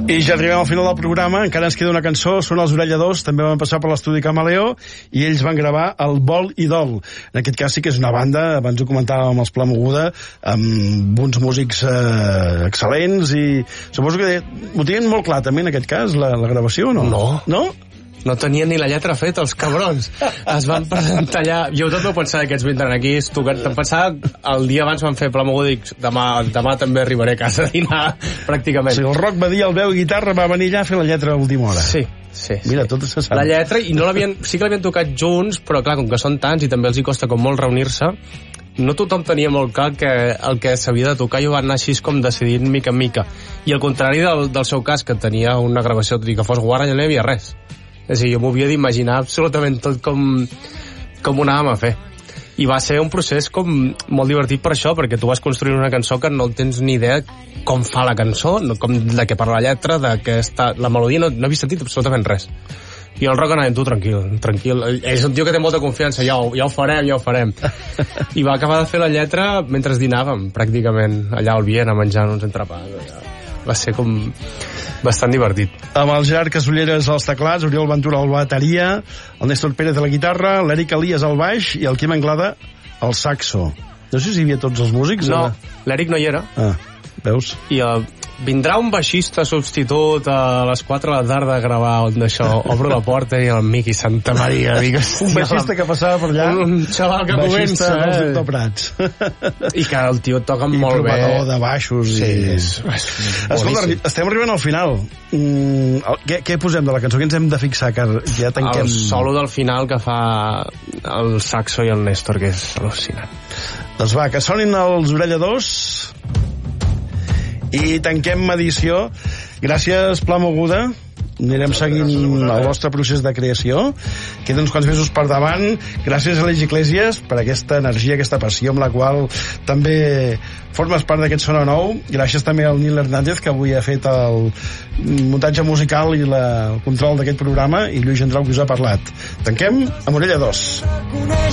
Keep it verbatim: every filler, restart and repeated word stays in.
I ja arribem al final del programa, encara ens queda una cançó, són els Orella dos, també van passar per l'estudi Camaleó i ells van gravar el Vol i Dol. En aquest cas sí que és una banda, abans ho comentàvem amb els Pla Moguda, amb uns músics eh, excel·lents i suposo que ho tenien molt clar també en aquest cas, la, la gravació, no? No. No? No tenien ni la lletra feta, els cabrons. Es van presentar allà... Jo tot ho pensava que aquests vindran aquí, estucant. Em pensava, el dia abans van fer Pla Moguda i dic, demà, demà també arribaré a casa a dinar, pràcticament. O sigui, el Roc va dir, el veu i guitarra, va venir allà a fer la lletra a última hora. Sí, sí. Mira, sí. tot se sap. La lletra, i no l'havien... Sí que l'havien tocat junts, però clar, com que són tants i també els hi costa com molt reunir-se, no tothom tenia molt clar que el que s'havia de tocar i ho van anar així com decidint mica en mica. I al contrari del, del seu cas, que tenia una gravació, tot i que fos guarra, ja no hi havia res. És a dir, jo m'ho havia d'imaginar absolutament tot com, com ho anàvem a fer. I va ser un procés com molt divertit per això, perquè tu vas construir una cançó que no tens ni idea com fa la cançó, no, com de què parla la lletra, de què està... La melodia no, no havia sentit absolutament res. I el Roc anava amb tu tranquil, tranquil. És un tio que té molta confiança, ja ho, ja ho farem, ja ho farem. I va acabar de fer la lletra mentre dinàvem, pràcticament, allà al Viena, menjant uns entrepans. Allà. Va ser com bastant divertit. Amb el Gerard Casulleres als teclats, Oriol Ventura al bateria, el Néstor Pérez a la guitarra, l'Eric Elias al baix i el Quim Anglada al saxo. No sé si hi havia tots els músics. No, o... l'Eric no hi era. Ah, veus? I el... vindrà un baixista substitut a les quatre de la tarda a gravar on d'això, obro la porta i el Miqui Santa Maria, digues, un baixista que passava per allà, un xaval que comença eh? Doctor Prats i que el tio toca i molt bé, i provador de baixos sí, i... és, és escolta, estem arribant al final. mm, què, què posem de la cançó? Què ens hem de fixar? Que ja tanquem... El solo del final que fa el saxo i el Néstor, que és al·lucinant. Doncs va, que sonin els Orella dos i tanquem edició. Gràcies, Pla Moguda. Anirem seguint el vostre procés de creació. Queden uns quants mesos per davant. Gràcies a l'Eix Iglesias per aquesta energia, aquesta passió amb la qual també formes part d'aquest Sona Nou. Gràcies també al Nil Hernández, que avui ha fet el muntatge musical i la, el control d'aquest programa, i Lluís Gendrau, que us ha parlat. Tanquem amb Orella dos.